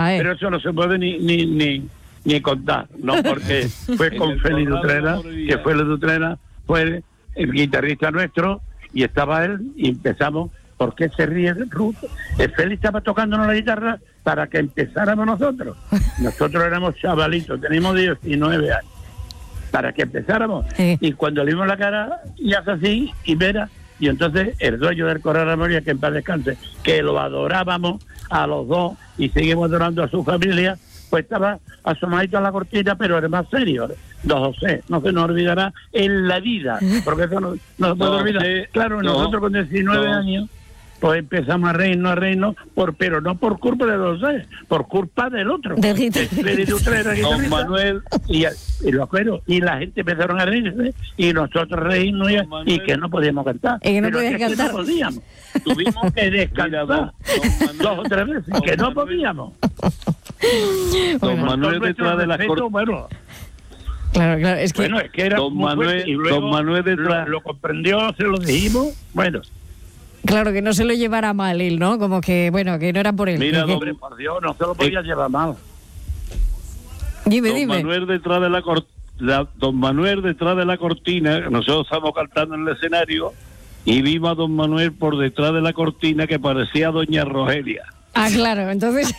Rafael. Pero eso no se puede ni contar, ¿no? Porque fue con Félix Utrera, que Félix Utrera fue el guitarrista nuestro, y estaba él, y empezamos. ¿Por qué se ríe Ruth? Félix estaba tocándonos la guitarra para que empezáramos nosotros. Nosotros éramos chavalitos, teníamos 19 años. Para que empezáramos. Sí. Y cuando le vimos la cara, y hace así, y mira, y entonces el dueño del Corral de la Memoria, que en paz descanse, que lo adorábamos a los dos, y seguimos adorando a su familia, pues estaba asomadito a la cortina, pero era más serio. Don José, no se nos olvidará en la vida, porque eso no se puede olvidar. Claro, nosotros con 19 años, pues empezamos a reírnos, pero no por culpa de Don José, por culpa del otro. Don Manuel. Y la gente empezaron a reírse, y nosotros reírnos, y que no podíamos cantar. Y que no pero podías es que cantar. no podíamos. Tuvimos que descansar dos o tres veces, que no podíamos. Don Manuel detrás de la cortina. Bueno, Claro, es que... bueno, es que era Don muy Manuel, fuerte, y luego Don Manuel detrás. lo comprendió, se lo dijimos, bueno. Claro, que no se lo llevara mal él, ¿no? Como que, bueno, que no era por él. Mira, que... Hombre, por Dios, no se lo podía llevar mal. Dime. Don Manuel detrás de Don Manuel detrás de la cortina, nosotros estamos cantando en el escenario, y vimos a Don Manuel por detrás de la cortina que parecía Doña Rogelia. Ah, claro, entonces...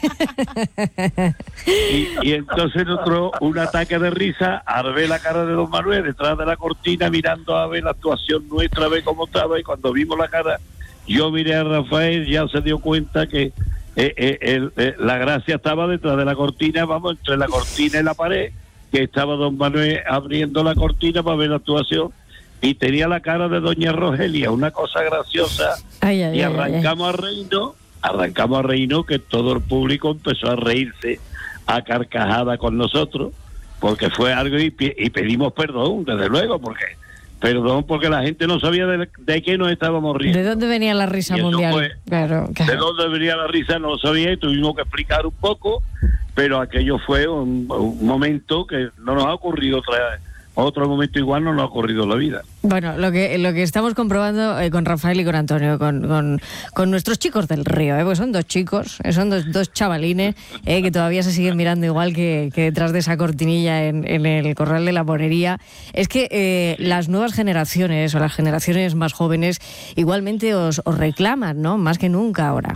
Y entonces nosotros, un ataque de risa, al ver la cara de Don Manuel detrás de la cortina, mirando a ver la actuación nuestra, a ver cómo estaba, y cuando vimos la cara, yo miré a Rafael, ya se dio cuenta que la gracia estaba detrás de la cortina, vamos, entre la cortina y la pared, que estaba Don Manuel abriendo la cortina para ver la actuación, y tenía la cara de Doña Rogelia, una cosa graciosa, y arrancamos a reírnos, que todo el público empezó a reírse a carcajada con nosotros, porque fue algo, y pedimos perdón, desde luego, porque la gente no sabía de qué nos estábamos riendo. ¿De dónde venía la risa mundial? Claro. De dónde venía la risa no lo sabía, y tuvimos que explicar un poco, pero aquello fue un momento que no nos ha ocurrido otro momento igual, no nos ha ocurrido en la vida. Bueno, lo que estamos comprobando con Rafael y con Antonio, con nuestros chicos del río, porque son dos chicos, son dos chavalines que todavía se siguen mirando igual que detrás de esa cortinilla en el Corral de la Monería. Es que las nuevas generaciones o las generaciones más jóvenes igualmente os reclaman, ¿no? Más que nunca ahora.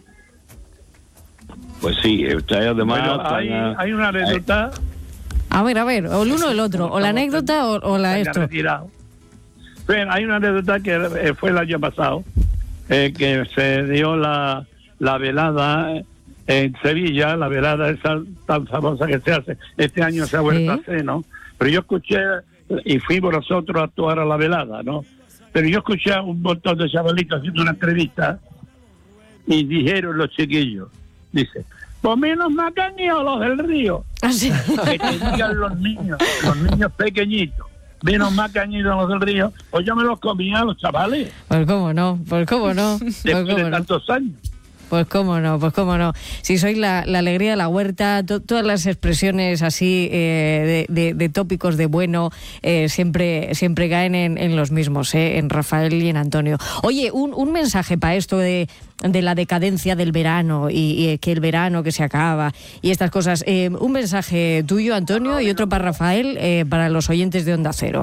Pues sí, además... Bueno, hay una anécdota... A ver, o el uno o el otro, o la anécdota o la esto. Bueno, hay una anécdota que fue el año pasado, que se dio la velada en Sevilla, la velada esa tan famosa que se hace. Este año se ha vuelto a hacer, ¿no? Pero yo escuché, y fuimos nosotros a actuar a la velada, ¿no? Pero yo escuché a un montón de chavalitos haciendo una entrevista, y dijeron los chiquillos, dice... Pues menos mal que han ido los del río. ¿Ah, sí? Que tenían los niños pequeñitos. Menos mal que han ido los del río. Pues yo me los comía a los chavales. Pues cómo no. Después de tantos años. Pues cómo no. Si sois la alegría de la huerta, todas las expresiones así de tópicos de bueno siempre caen en los mismos, en Rafael y en Antonio. Oye, un mensaje para esto de la decadencia del verano y que el verano que se acaba y estas cosas. Un mensaje tuyo, Antonio, y otro para Rafael, para los oyentes de Onda Cero.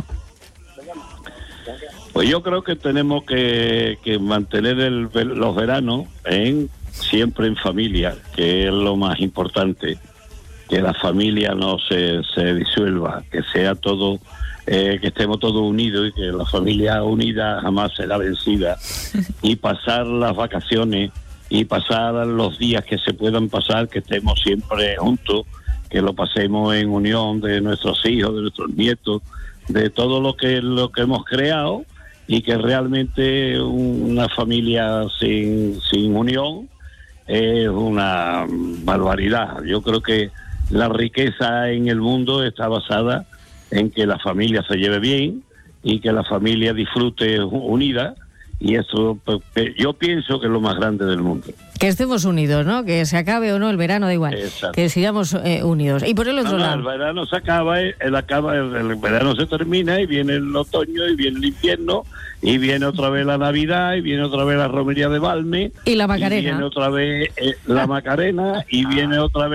Pues yo creo que tenemos que mantener los veranos siempre en familia, que es lo más importante, que la familia no se disuelva, que sea todo, que estemos todos unidos, y que la familia unida jamás será vencida, y pasar las vacaciones y pasar los días que se puedan pasar, que estemos siempre juntos, que lo pasemos en unión de nuestros hijos, de nuestros nietos, de todo lo que hemos creado, y que realmente una familia sin unión es una barbaridad. Yo creo que la riqueza en el mundo está basada en que la familia se lleve bien y que la familia disfrute unida, y eso yo pienso que es lo más grande del mundo. Que estemos unidos, ¿no? Que se acabe o no el verano, da igual. Exacto. Que sigamos unidos. Y por el otro lado... El verano se acaba, el verano se termina, y viene el otoño, y viene el invierno, y viene otra vez la Navidad, y viene otra vez la romería de Balme. Y la Macarena. Y viene otra vez la Macarena, y viene otra vez